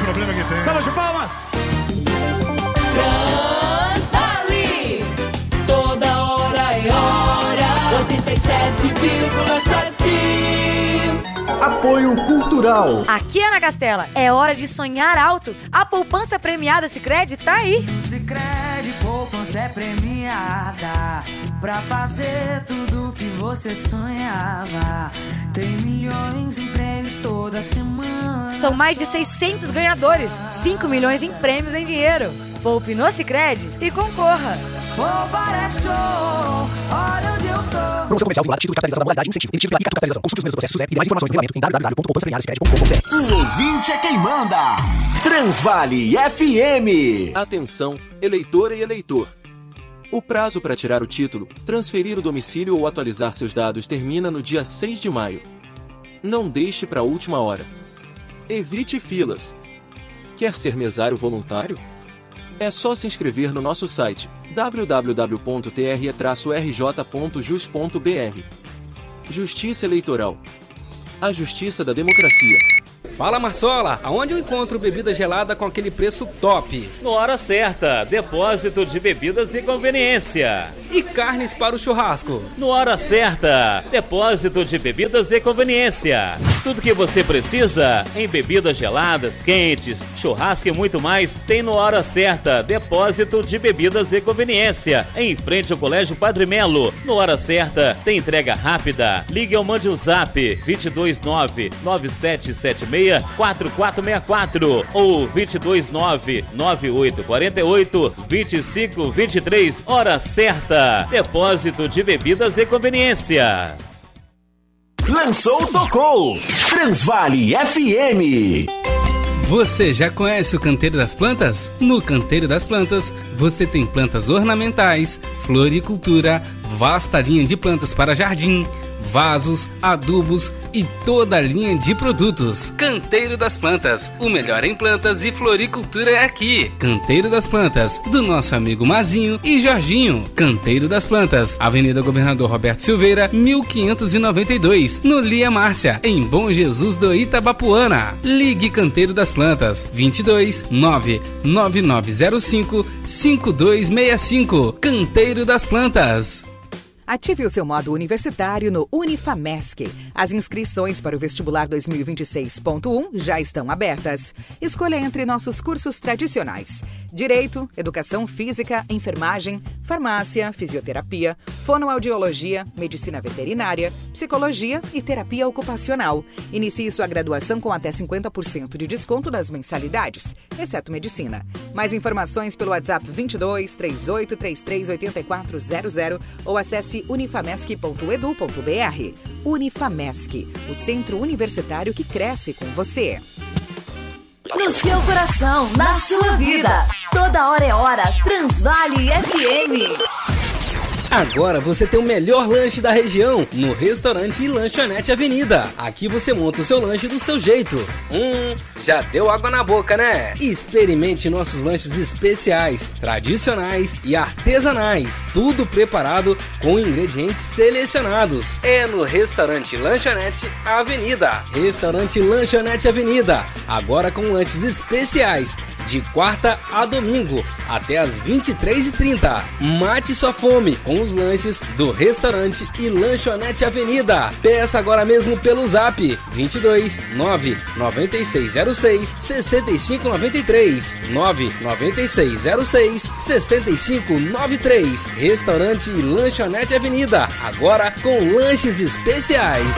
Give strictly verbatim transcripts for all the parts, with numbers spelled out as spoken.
problema que tem. Salve de palmas! Transvale, toda hora é hora, oitenta e sete vírgula sete. Apoio Cultural. Aqui, Ana Castela, é hora de sonhar alto. A poupança premiada Sicredi tá aí. Sicredi poupança é premiada pra fazer tudo que você sonhava. Tem milhões em prêmios toda semana. São mais de seiscentos ganhadores, cinco milhões em prêmios em dinheiro. Poupe no Sicredi e concorra. Poupar é show, olha onde eu tô. Promoção comercial vinculada, título de capitalização da modalidade incentivo. Emitido pela I C A Capitalização. Consulte os meus processos e demais informações no regulamento em w w w ponto poupança premiada sicredi ponto com ponto b r. O ouvinte é quem manda. Transvale F M. Atenção, eleitora e eleitor. O prazo para tirar o título, transferir o domicílio ou atualizar seus dados termina no dia seis de maio. Não deixe para a última hora. Evite filas. Quer ser mesário voluntário? É só se inscrever no nosso site w w w ponto t r e r j ponto jus ponto b r. Justiça Eleitoral. A justiça da democracia. Fala, Marsola, aonde eu encontro bebida gelada com aquele preço top? No Hora Certa, depósito de bebidas e conveniência. E carnes para o churrasco? No Hora Certa, depósito de bebidas e conveniência. Tudo que você precisa em bebidas geladas, quentes, churrasco e muito mais tem no Hora Certa, depósito de bebidas e conveniência. Em frente ao Colégio Padre Melo. No Hora Certa, tem entrega rápida. Ligue ou mande um zap dois dois nove, nove sete sete seis quatro quatro seis quatro ou dois dois nove, nove oito quatro oito, dois cinco dois três. Hora Certa, depósito de bebidas e conveniência. Lançou, tocou. Transvale F M. Você já conhece o Canteiro das Plantas? No Canteiro das Plantas, você tem plantas ornamentais, floricultura, vasta linha de plantas para jardim, vasos, adubos e toda a linha de produtos. Canteiro das Plantas, o melhor em plantas e floricultura é aqui. Canteiro das Plantas, do nosso amigo Mazinho e Jorginho. Canteiro das Plantas, Avenida Governador Roberto Silveira, mil quinhentos e noventa e dois, no Lia Márcia, em Bom Jesus do Itabapuana. Ligue Canteiro das Plantas, vinte e dois, nove nove nove zero cinco, cinco dois seis cinco. Canteiro das Plantas. Ative o seu modo universitário no Unifamesc. As inscrições para o vestibular dois mil e vinte e seis ponto um já estão abertas. Escolha entre nossos cursos tradicionais: Direito, Educação Física, Enfermagem, Farmácia, Fisioterapia, Fonoaudiologia, Medicina Veterinária, Psicologia e Terapia Ocupacional. Inicie sua graduação com até cinquenta por cento de desconto nas mensalidades, exceto Medicina. Mais informações pelo WhatsApp vinte e dois, trinta e oito, trinta e três, oitenta e quatro zero zero ou acesse unifamesc ponto edu ponto b r. Unifamesc, o centro universitário que cresce com você. No seu coração, na sua vida, toda hora é hora, Transvale F M. Agora você tem o melhor lanche da região no Restaurante e Lanchonete Avenida. Aqui você monta o seu lanche do seu jeito. Hum, já deu água na boca, né? Experimente nossos lanches especiais, tradicionais e artesanais. Tudo preparado com ingredientes selecionados. É no Restaurante Lanchonete Avenida. Restaurante Lanchonete Avenida. Agora com lanches especiais. De quarta a domingo, até às vinte e três e trinta. Mate sua fome com os lanches do Restaurante e Lanchonete Avenida. Peça agora mesmo pelo zap vinte e dois, nove nove seis zero seis, seis cinco nove três, nove nove seis zero seis, seis cinco nove três. Restaurante e Lanchonete Avenida, agora com lanches especiais.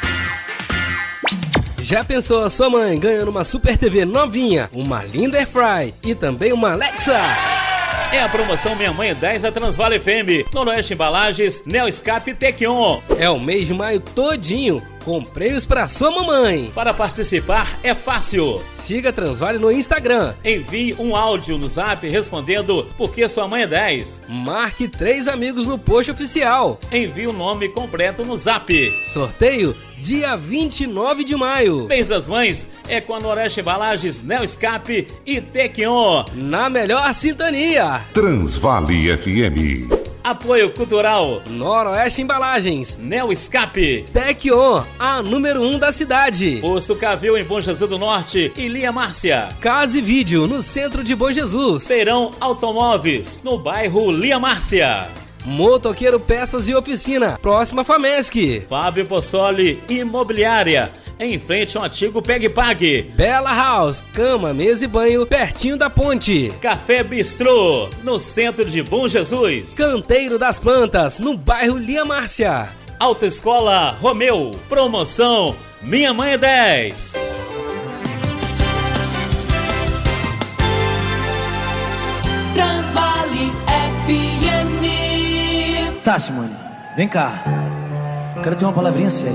Já pensou a sua mãe ganhando uma Super T V novinha, uma linda Airfry e também uma Alexa? É a promoção Minha Mãe dez da Transvale F M, Noroeste Embalagens, Neoscape e Tequion. É o mês de maio todinho, com prêmios para sua mamãe. Para participar é fácil. Siga a Transvale no Instagram. Envie um áudio no zap respondendo porque sua mãe é dez. Marque três amigos no post oficial. Envie o nome completo no zap. Sorteio dia vinte e nove de maio. Mês das Mães é com a Noroeste Embalagens, Neoscape e Tequion. Na melhor sintonia. Transvale F M. Apoio Cultural Noroeste Embalagens, Neo Escape, Tec-On, a número um da cidade. Poço Cavil em Bom Jesus do Norte e Lia Márcia. Casa e Vídeo no centro de Bom Jesus. Feirão Automóveis no bairro Lia Márcia. Motoqueiro Peças e Oficina, próxima Famesc. Fábio Possoli Imobiliária, em frente ao antigo Peg Pag. Bela House, cama, mesa e banho, pertinho da ponte. Café Bistrô, no centro de Bom Jesus. Canteiro das Plantas, no bairro Lia Márcia. Autoescola Romeu, promoção Minha Mãe é dez. Transvale F M. Tá, Simone, vem cá. Quero ter uma palavrinha séria.